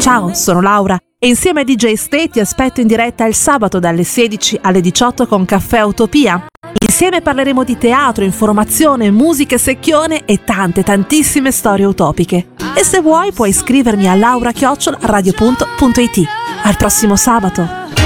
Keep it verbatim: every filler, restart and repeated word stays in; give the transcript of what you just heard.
Ciao, sono Laura e insieme a D J Stay ti aspetto in diretta il sabato dalle sedici alle diciotto con Caffè Utopia. Insieme parleremo di teatro, informazione, musica secchione e tante tantissime storie utopiche. E se vuoi puoi iscrivermi a laura chiocciola radio punto it. Al prossimo sabato!